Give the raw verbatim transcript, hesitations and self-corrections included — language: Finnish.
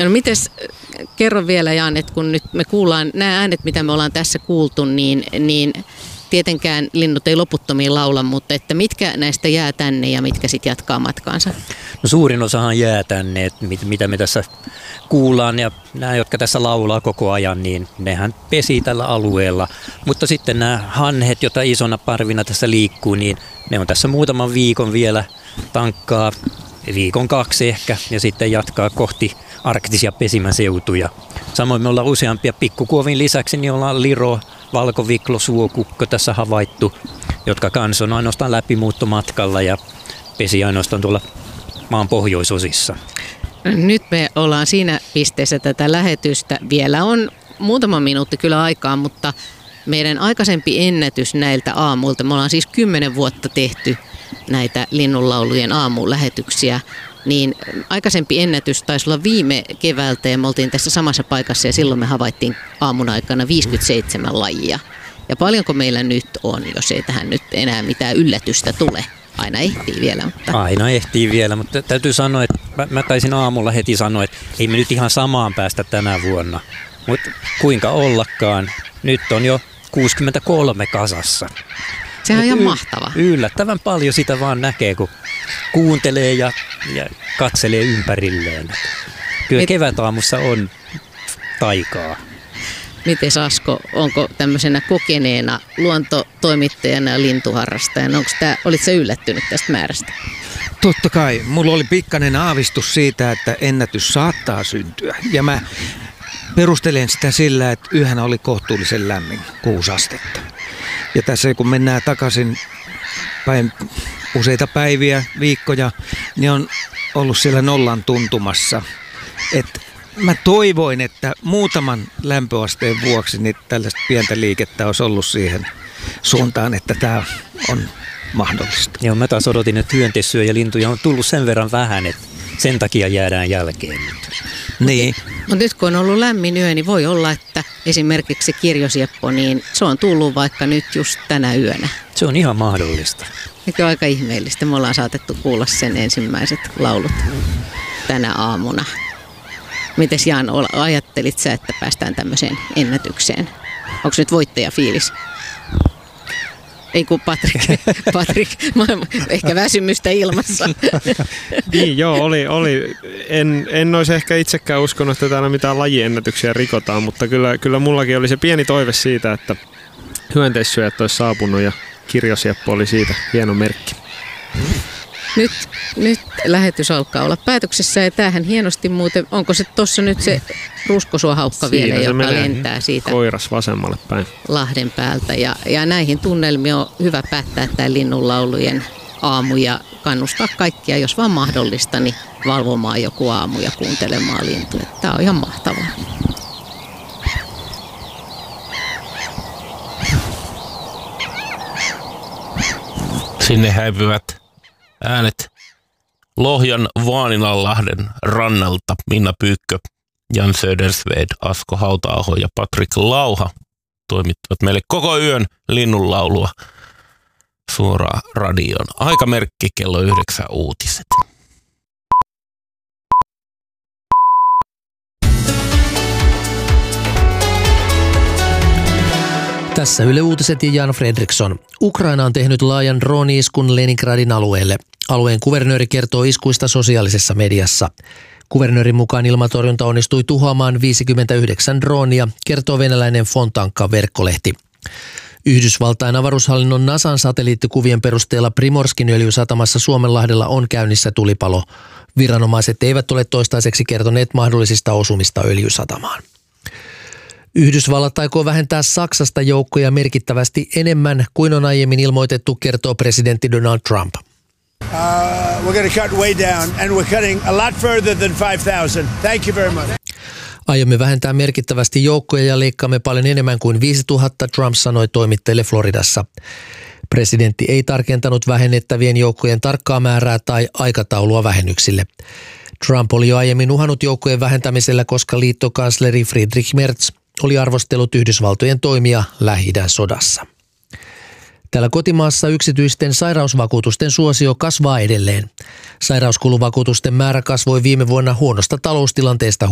No mites, kerro vielä Jan, että kun nyt me kuullaan nämä äänet, mitä me ollaan tässä kuultu, niin, niin tietenkään linnut ei loputtomiin laula, mutta että mitkä näistä jää tänne ja mitkä sitten jatkaa matkaansa? No suurin osahan jää tänne, että mit, mitä me tässä kuullaan ja nämä, jotka tässä laulaa koko ajan, niin nehän pesii tällä alueella. Mutta sitten nämä hanhet, joita isona parvina tässä liikkuu, niin ne on tässä muutaman viikon vielä tankkaa, viikon kaksi ehkä, ja sitten jatkaa kohti arktisia pesimäseutuja. Samoin me ollaan useampia pikkukuovin lisäksi, niin ollaan liro, valkoviklo, suokukko tässä havaittu, jotka kans on ainoastaan läpimuuttomatkalla ja pesi ainoastaan tuolla maan pohjoisosissa. Nyt me ollaan siinä pisteessä tätä lähetystä. Vielä on muutama minuutti kyllä aikaa, mutta meidän aikaisempi ennätys näiltä aamulta, me ollaan siis kymmenen vuotta tehty näitä linnunlaulujen aamulähetyksiä, niin aikaisempi ennätys taisi olla viime keväältä ja me oltiin tässä samassa paikassa ja silloin me havaittiin aamun aikana viisikymmentäseitsemän lajia. Ja paljonko meillä nyt on, jos ei tähän nyt enää mitään yllätystä tule? Aina ehtii vielä. Mutta... Aina ehtii vielä, mutta täytyy sanoa, että mä, mä taisin aamulla heti sanoa, että ei me nyt ihan samaan päästä tänä vuonna. Mutta kuinka ollakaan, nyt on jo kuusikymmentäkolme kasassa. Sehän on ihan y- mahtava. Yllättävän paljon sitä vaan näkee, kun kuuntelee ja, ja katselee ympärilleen. Kyllä Et... kevätaamussa on taikaa. Mites Asko, onko tämmöisenä kokeneena luontotoimittajana ja lintuharrastajana, onko tää, olit sä yllättynyt tästä määrästä? Totta kai. Mulla oli pikkainen aavistus siitä, että ennätys saattaa syntyä. Ja mä perustelen sitä sillä, että yöhän oli kohtuullisen lämmin, kuusi astetta. Ja tässä kun mennään takaisin päin useita päiviä, viikkoja, niin on ollut siellä nollan tuntumassa. Että mä toivoin, että muutaman lämpöasteen vuoksi niin tällaista pientä liikettä olisi ollut siihen suuntaan, että tämä on mahdollista. Joo, mä taas odotin, että hyönteissyöjä lintuja on tullut sen verran vähän, että sen takia jäädään jälkeen nyt. Niin. Mutta nyt kun on ollut lämmin yö, niin voi olla, että esimerkiksi se kirjosieppo, niin se on tullut vaikka nyt just tänä yönä. Se on ihan mahdollista. Mikä on aika ihmeellistä. Me ollaan saatettu kuulla sen ensimmäiset laulut tänä aamuna. Mites Jan, ajattelit sä, että päästään tämmöiseen ennätykseen? Onko nyt voittajafiilis? Ei kun Patrik, Patrik ehkä väsymystä ilmassa. Niin joo, oli, oli. En, en olisi ehkä itsekään uskonut, että täällä mitään lajiennätyksiä rikotaan, mutta kyllä, kyllä mullakin oli se pieni toive siitä, että hyönteissyöjät olisi saapunut ja kirjosieppo oli siitä hieno merkki. Nyt, nyt lähetys alkaa olla päätöksessä ja tämähän hienosti muuten, onko se tuossa nyt se ruskosuohaukka vielä, joka lentää siitä koiras vasemmalle päin Lahden päältä. Ja, ja näihin tunnelmiin on hyvä päättää tämä linnunlaulujen aamu ja kannustaa kaikkia, jos vaan mahdollista, niin valvomaan joku aamu ja kuuntelemaan lintuja. Tämä on ihan mahtavaa. Sinne häipyvät äänet Lohjan Vaanilanlahden rannalta. Minna Pyykkö, Jan Södersved, Asko Hauta-aho ja Patrik Lauha toimittavat meille koko yön linnunlaulua suoraan radioon. Aikamerkki kello yhdeksän uutiset. Tässä Yle Uutiset ja Jan Fredriksson. Ukraina on tehnyt laajan drooni-iskun Leningradin alueelle. Alueen kuvernööri kertoo iskuista sosiaalisessa mediassa. Kuvernöörin mukaan ilmatorjunta onnistui tuhoamaan viisikymmentäyhdeksän droonia, kertoo venäläinen Fontanka-verkkolehti. Yhdysvaltain avaruushallinnon NASAn satelliittikuvien perusteella Primorskin öljysatamassa Suomenlahdella on käynnissä tulipalo. Viranomaiset eivät ole toistaiseksi kertoneet mahdollisista osumista öljysatamaan. Yhdysvallat aikoo vähentää Saksasta joukkoja merkittävästi enemmän kuin on aiemmin ilmoitettu, kertoo presidentti Donald Trump. Uh, we're going to cut way down and we're cutting a lot further than five thousand. Thank you very much. Aiomme vähentää merkittävästi joukkoja ja leikkaamme paljon enemmän kuin viisituhatta, Trump sanoi toimittajille Floridassa. Presidentti ei tarkentanut vähennettävien joukkojen tarkkaa määrää tai aikataulua vähennyksille. Trump oli jo aiemmin uhannut joukkojen vähentämisellä, koska liittokansleri Friedrich Merz oli arvostellut Yhdysvaltojen toimia Lähi-idän sodassa. Täällä kotimaassa yksityisten sairausvakuutusten suosio kasvaa edelleen. Sairauskuluvakuutusten määrä kasvoi viime vuonna huonosta taloustilanteesta